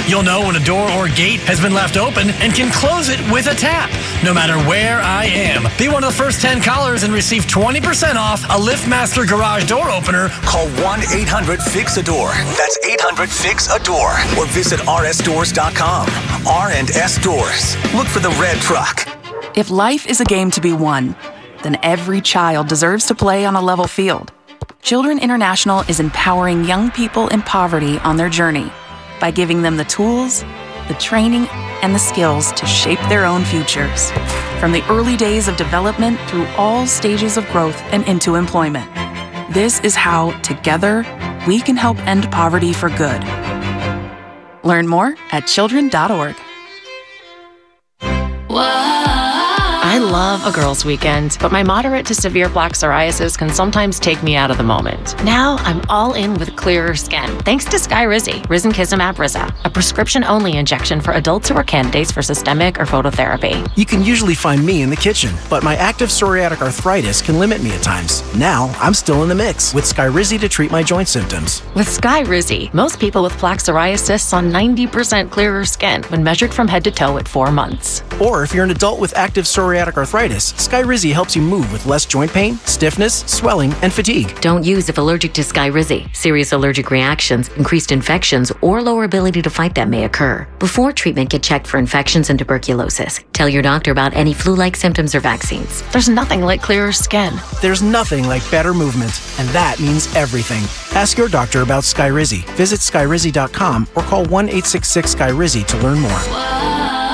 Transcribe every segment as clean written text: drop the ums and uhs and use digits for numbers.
You'll know when a door or gate has been left open and can close it with a tap, no matter where I am. Be one of the first 10 callers and receive 20% off a LiftMaster garage door opener. Call 1-800-FIX-A-DOOR. That's 800-FIX-A-DOOR. Or visit rsdoors.com. R&S Doors. Look for the red truck. If life is a game to be won, then every child deserves to play on a level field. Children International is empowering young people in poverty on their journey by giving them the tools, the training, and the skills to shape their own futures. From the early days of development through all stages of growth and into employment. This is how, together, we can help end poverty for good. Learn more at children.org. I love a girls' weekend, but my moderate to severe plaque psoriasis can sometimes take me out of the moment. Now I'm all in with clearer skin, thanks to Skyrizi, Risankizumab Riza, a prescription-only injection for adults who are candidates for systemic or phototherapy. You can usually find me in the kitchen, but my active psoriatic arthritis can limit me at times. Now I'm still in the mix with Skyrizi to treat my joint symptoms. With Skyrizi, most people with plaque psoriasis saw 90% clearer skin when measured from head to toe at 4 months. Or if you're an adult with active psoriatic arthritis, Skyrizi helps you move with less joint pain, stiffness, swelling, and fatigue. Don't use if allergic to Skyrizi. Serious allergic reactions, increased infections, or lower ability to fight them may occur. Before treatment, get checked for infections and tuberculosis. Tell your doctor about any flu-like symptoms or vaccines. There's nothing like clearer skin. There's nothing like better movement, and that means everything. Ask your doctor about Skyrizi. Visit Skyrizi.com or call 1-866-SKYRIZI to learn more.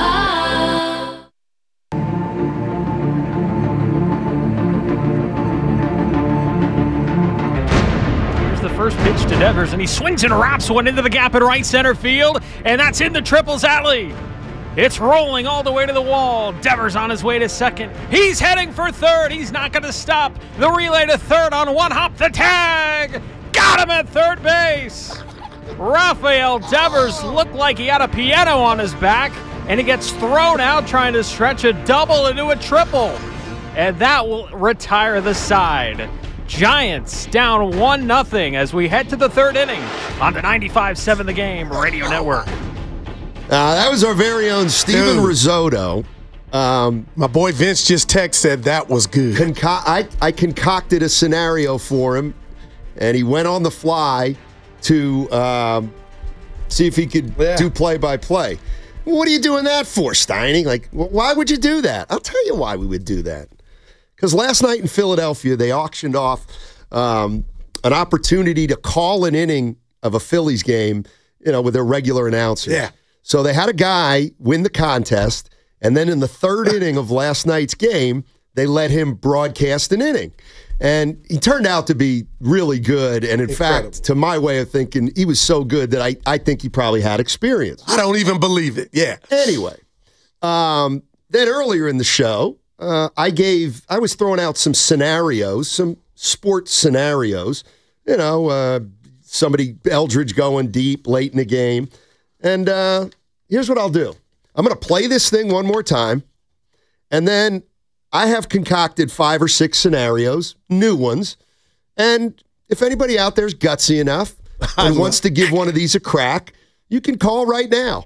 First pitch to Devers, and he swings and wraps one into the gap in right center field, and that's in the triples alley. It's rolling all the way to the wall. Devers on his way to second. He's heading for third. He's not going to stop. The relay to third on one hop. The tag. Got him at third base. Rafael Devers looked like he had a piano on his back, and he gets thrown out trying to stretch a double into a triple. And that will retire the side. Giants down 1-0 as we head to the third inning on the 95.7 The Game Radio Network. That was our very own Steven Risotto. My boy Vince just said that was good. I concocted a scenario for him, and he went on the fly to see if he could do play-by-play. What are you doing that for, Steining? Like, why would you do that? I'll tell you why we would do that. Because last night in Philadelphia, they auctioned off an opportunity to call an inning of a Phillies game, with their regular announcer. Yeah. So they had a guy win the contest, and then in the third inning of last night's game, they let him broadcast an inning. And he turned out to be really good. And in fact, to my way of thinking, he was so good that I think he probably had experience. I don't even believe it. Yeah. Anyway, then earlier in the show, I was throwing out some scenarios, some sports scenarios, somebody Eldridge going deep late in the game. And here's what I'll do. I'm going to play this thing one more time. And then I have concocted 5 or 6 scenarios, new ones. And if anybody out there is gutsy enough and wants to give one of these a crack, you can call right now.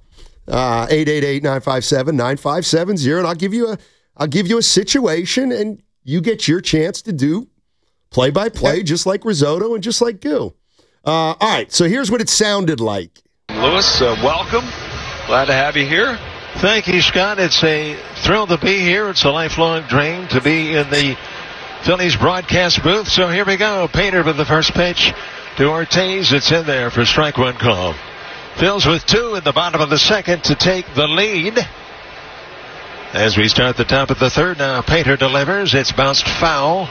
888-957-9570. And I'll give you a situation, and you get your chance to do play-by-play, just like Risotto and just like Goo. All right, so here's what it sounded like. Lewis, welcome. Glad to have you here. Thank you, Scott. It's a thrill to be here. It's a lifelong dream to be in the Phillies broadcast booth. So here we go. Painter with the first pitch to Ortiz. It's in there for strike one call. Phils with 2 in the bottom of the second to take the lead. As we start the top of the third now, Painter delivers. It's bounced foul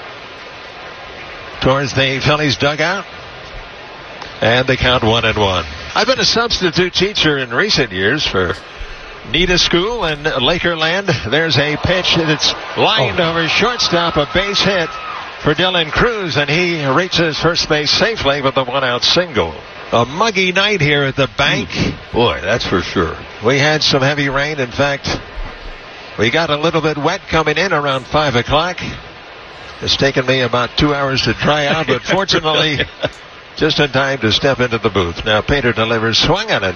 towards the Phillies dugout. And they count 1-1. I've been a substitute teacher in recent years for Nita School and Lakerland. There's a pitch that's lined over shortstop, a base hit for Dylan Cruz, and he reaches first base safely with a 1-out single. A muggy night here at the bank. Boy, that's for sure. We had some heavy rain. In fact, we got a little bit wet coming in around 5 o'clock. It's taken me about 2 hours to dry out, but fortunately, just in time to step into the booth. Now Painter delivers, swung on it.